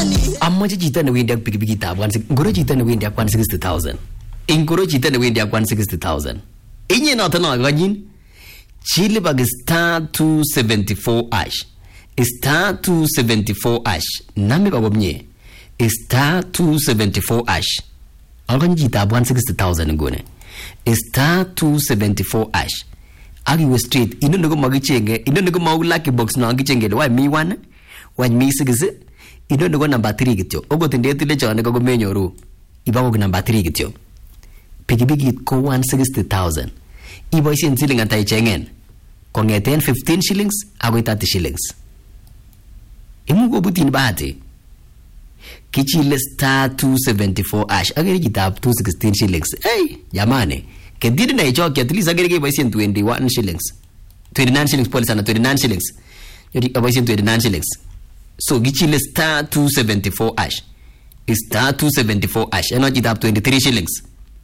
Amache chito newendi ak pikipikitab 160. Ngoro chito newendi ak 160,000. Ingoro chito newendi ak 160,000. Inye noto no ganyin. Chile bag *274 hash. *274 hash. Nami babo mnye. *274 hash. Algan chito 160,000 ngone. *274 hash. Agiwe straight. Ino ko magichenge. Ino ko mau lucky box no gichenge. Why me 1? Why me 6? Ino ko number 3 kityo. Ogot ndetile chone ko menyoru. Iba ko number 3 kityo. Pikipiki ko 160,000. Iboisien siling ata ichengen. Kongeten 15 shillings agoi 30 shillings. Imugo butin bahati. Kichile *274 hash. Agere kitab 216 shillings. Hey, jamani. Kediri na ichoki at least agere kiboisien 21 shillings. 29 shillings pole sana 29 shillings. Yodi kiboisien 29 shillings. So kichile *274 hash. *274 hash. Eno kitab 23 shillings.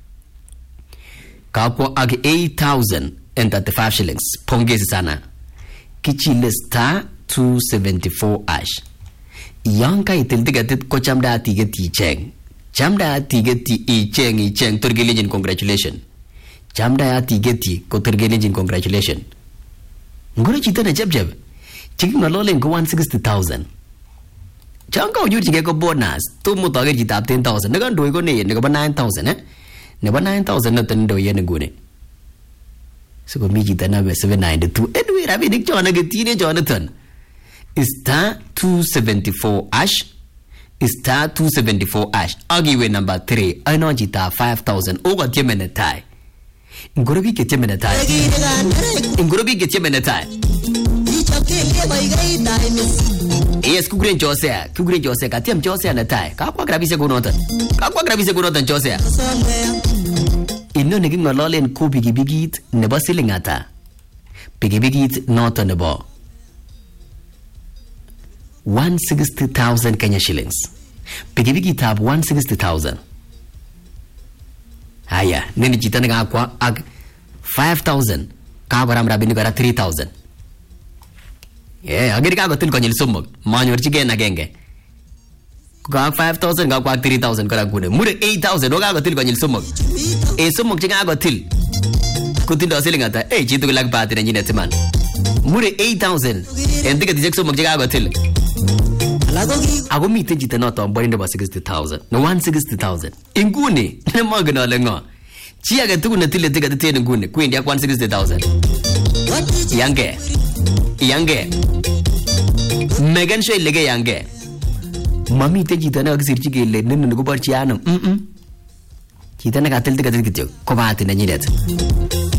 Kapwa ag 8,035 shillings. Pongezi sana. Kichile *274 hash. Yanka itil tigatit ko chamda tigeti cheng. Chamda tigeti icheng turgelejin congratulations. Chamda tigeti ko turgelejin congratulations. Ngoro chito na jeb. Chiki ngalolen ko 160,000. Chanka ujuri ko bonus. Tumu tager kitab 10,000. Naga ndoi ko ne naga 9,000 Nebo 9,000 na tando yen gune. So mi chita na 792. Anyway, rabinik chona getine Jonathan. *274 hash. *274 hash. Agiwe number 3. Ano chita 5,000. Oga tiemene tai. Ngorobi ke tiemene tai. Ngorobi ke tiemene tai. Yes, kugren Josea. Kugren Josea. Katiam Josea na tai. Kakwa grabise gunotan. Kakwa grabise gunotan Josea. Ino naging ngololen ko bigibigit nebo siling ata. Bigibigit noto nebo 160,000 Kenya shillings. Bigibigit tab 160,000. Haya, nini chita nga kwa ag 5,000. Kabaram rabini gara 3,000. Yeah, agiri kago til konyil sumog. Manyor chigen agenge. Ka 5,000 ka kwa 3,000 kara gune. Mure 8,000 oga go til konyil sumog. Sumog chinga go til. Kutindo siling ata. Chitu ko lag pati na nyine timan. Mure 8,000. Entika dijek sumog chinga go til. Ako miten chita noto mbori nebo 60,000. No 160,000. Inguni. Ne magana lengo. Chi aga tuku na tile tika tete ngune. Kwendi ya 160,000. Yange. Megan show lege yange. Mami te chita na agisirchi kele nene nuko barchi anam. Chita na katil tika tete kityo. Kobati na nyinet.